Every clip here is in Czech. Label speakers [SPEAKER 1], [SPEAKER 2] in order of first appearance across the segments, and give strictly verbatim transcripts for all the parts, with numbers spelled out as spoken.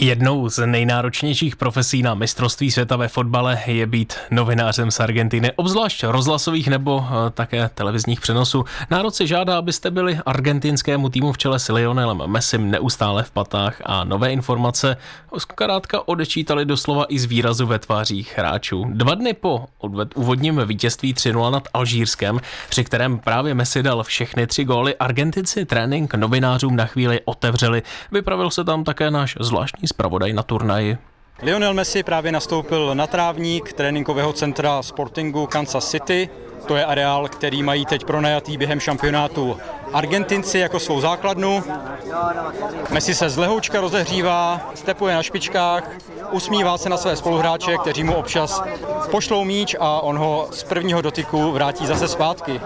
[SPEAKER 1] Jednou z nejnáročnějších profesí na mistrovství světa ve fotbale je být novinářem z Argentiny, obzvlášť rozhlasových nebo také televizních přenosů. Národ si žádá, abyste byli argentinskému týmu v čele s Lionelem Messim neustále v patách a nové informace zkrátka odečítali doslova i z výrazu ve tvářích hráčů. Dva dny po úvodním vítězství tři nula nad Alžírskem, při kterém právě Messi dal všechny tři góly, Argentinci trénink novinářům na chvíli otevřeli. Vypravil se tam také náš zvláštní zpravodaj na turnaji.
[SPEAKER 2] Lionel Messi právě nastoupil na trávník tréninkového centra Sportingu Kansas City. To je areál, který mají teď pronajatý během šampionátu Argentinci jako svou základnu. Messi se z lehoučka rozehřívá, stepuje na špičkách, usmívá se na své spoluhráče, kteří mu občas pošlou míč a on ho z prvního dotyku vrátí zase zpátky.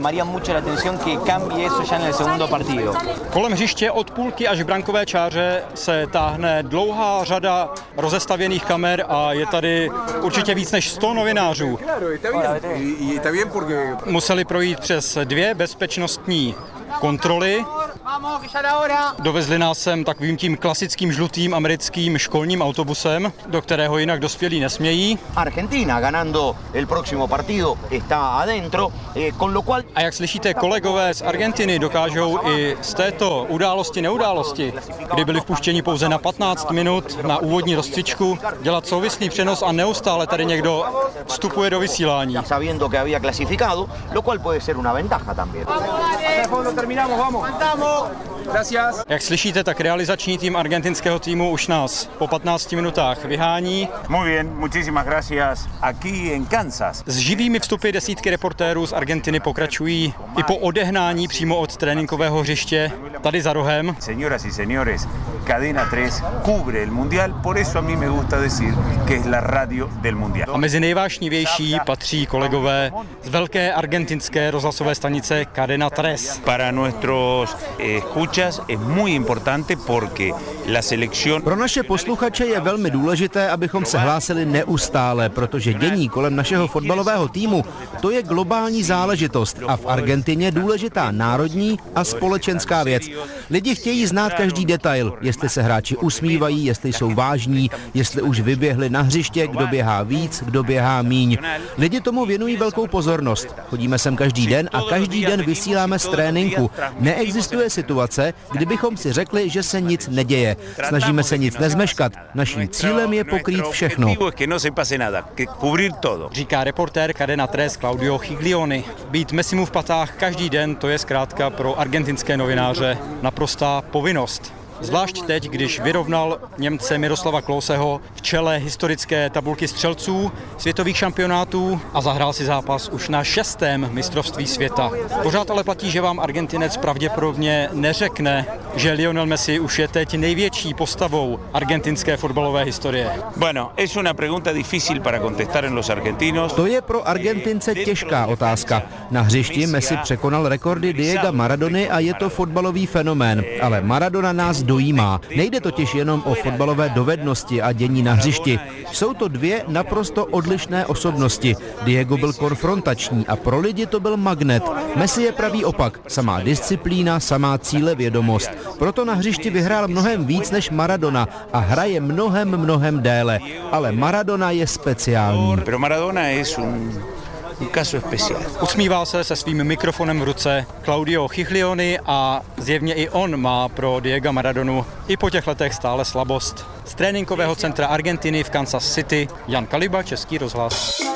[SPEAKER 2] Kolem hřiště od půlky až k brankové čáře se táhne dlouhá řada rozestavěných kamer a je tady určitě víc než sto novinářů. Museli projít přes dvě bezpečnostní kontroly. Dovezli nás sem takovým tím klasickým žlutým americkým školním autobusem, do kterého jinak dospělí nesmějí.
[SPEAKER 3] Argentina ganando el próximo partido está adentro, con lo cual.
[SPEAKER 2] A jak slyšíte, kolegové z Argentiny dokážou i z této události neudálosti, kdy byli vpuštěni pouze na patnáct minut na úvodní rozcvičku, dělat souvislý přenos a neustále tady někdo vstupuje do vysílání.
[SPEAKER 3] Sabiendo que había clasificado, lo cual puede ser una ventaja también.
[SPEAKER 2] Jak slyšíte, tak realizační tým argentinského týmu už nás po patnácti minutách vyhání.
[SPEAKER 4] Muy bien, muchísimas gracias. Aquí en Kansas.
[SPEAKER 2] S živými vstupy desítky reportérů z Argentiny pokračují i po odehnání přímo od tréninkového hřiště tady za rohem.
[SPEAKER 4] Señoras y señores, Cadena tres cubre el mundial, por eso a mí me gusta decir que es la radio del mundial.
[SPEAKER 2] A mezi nejvášnivější patří kolegové z velké argentinské rozhlasové stanice Cadena tres.
[SPEAKER 4] Para nuestros escuchas es muy importante porque la selección.
[SPEAKER 5] Pro naše posluchače je velmi důležité, abychom se hlásili neustále, protože dění kolem našeho fotbalového týmu to je globální záležitost a v Argentině důležitá národní a společenská věc. Lidi chtějí znát každý detail, jestli se hráči usmívají, jestli jsou vážní, jestli už vyběhli na hřiště, kdo běhá víc, kdo běhá míň. Lidi tomu věnují velkou pozornost. Chodíme sem každý den a každý den vysíláme z tréninku. Neexistuje situace, kdybychom si řekli, že se nic neděje. Snažíme se nic nezmeškat. Naším cílem je pokrýt všechno.
[SPEAKER 2] Říká reportér Cadena tres Claudio Giglioni. Být Messimu v patách každý den, to je zkrátka pro argentinské novináře naprostá povinnost. Zvlášť teď, když vyrovnal Němce Miroslava Kloseho v čele historické tabulky střelců světových šampionátů a zahrál si zápas už na šestém mistrovství světa. Pořád ale platí, že vám Argentinec pravděpodobně neřekne, že Lionel Messi už je teď největší postavou argentinské fotbalové historie.
[SPEAKER 4] Bueno, es una pregunta difícil para contestar en los argentinos.
[SPEAKER 5] To je pro Argentince těžká otázka. Na hřišti Messi překonal rekordy Diega Maradony a je to fotbalový fenomén, ale Maradona nás dojímá. Nejde totiž jenom o fotbalové dovednosti a dění na hřišti. Jsou to dvě naprosto odlišné osobnosti. Diego byl konfrontační a pro lidi to byl magnet. Messi je pravý opak. Samá disciplína, samá cílevědomost. Proto na hřišti vyhrál mnohem víc než Maradona a hraje mnohem, mnohem déle. Ale Maradona je speciální.
[SPEAKER 4] Pero Maradona es un un caso especial.
[SPEAKER 2] Usmívá se se svým mikrofonem v ruce Claudio Giglioni a zjevně i on má pro Diega Maradonu i po těch letech stále slabost. Z tréninkového centra Argentiny v Kansas City Jan Kaliba, Český rozhlas.